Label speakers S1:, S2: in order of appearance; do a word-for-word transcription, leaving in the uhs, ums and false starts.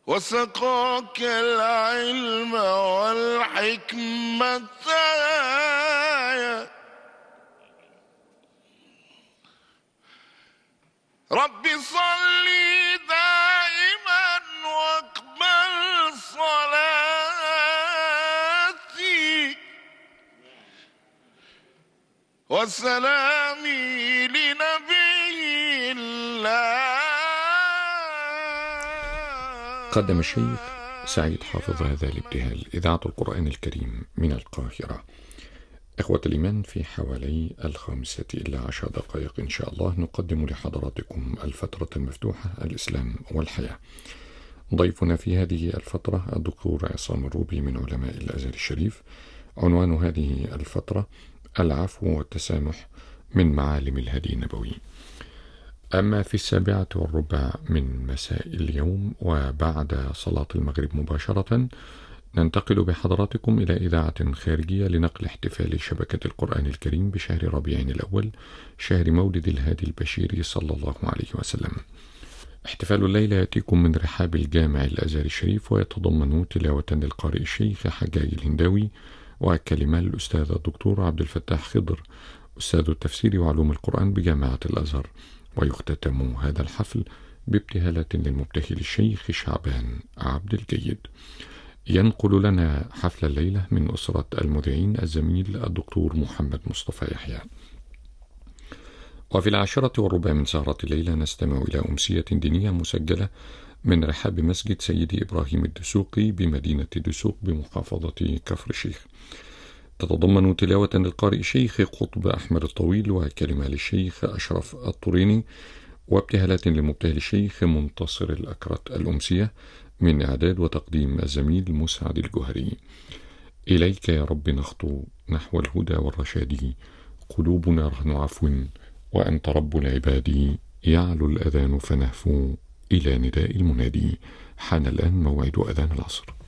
S1: وسقاك العلم والحكمة رب صلي دائما واقبل صلاتي وسلامي لنبي الله.
S2: قدم الشيخ سعيد حافظ هذا الابتهال. إذاعة القرآن الكريم من القاهرة. إخوة الإيمان، في حوالي الخامسة إلى عشر دقائق إن شاء الله نقدم لحضراتكم الفترة المفتوحة الإسلام والحياة. ضيفنا في هذه الفترة الدكتور عصام الروبي من علماء الأزهر الشريف. عنوان هذه الفترة العفو والتسامح من معالم الهدي النبوي. أما في السابعة والربع من مساء اليوم وبعد صلاة المغرب مباشرة ننتقل بحضراتكم إلى إذاعة خارجية لنقل احتفال شبكة القرآن الكريم بشهر ربيع الأول، شهر مولد الهادي البشير صلى الله عليه وسلم. احتفال الليلة يأتيكم من رحاب الجامع الأزهر الشريف، ويتضمن تلاوة للقارئ الشيخ حجاج الهنداوي وكلمة الأستاذ الدكتور عبد الفتاح خضر أستاذ التفسير وعلوم القرآن بجامعة الأزهر. ويختتم هذا الحفل بابتهالة للمبتهل الشيخ شعبان عبد الجيد. ينقل لنا حفل الليلة من أسرة المذيعين الزميل الدكتور محمد مصطفى يحيى. وفي العاشرة والربع من سهرة الليلة نستمع إلى أمسية دينية مسجلة من رحاب مسجد سيدي إبراهيم الدسوقي بمدينة دسوق بمحافظة كفر الشيخ. تتضمن تلاوة للقارئ الشيخ قطب أحمد الطويل وكلمة للشيخ أشرف الطريني وابتهالات للمبتهل الشيخ منتصر الأكرت. الأمسية من إعداد وتقديم الزميل مسعد الجهري. إليك يا رب نخطو نحو الهدى والرشاد، قلوبنا رهن عفو وأنت رب العباد، يعلو الأذان فنهفو إلى نداء المنادي. حان الآن موعد أذان العصر.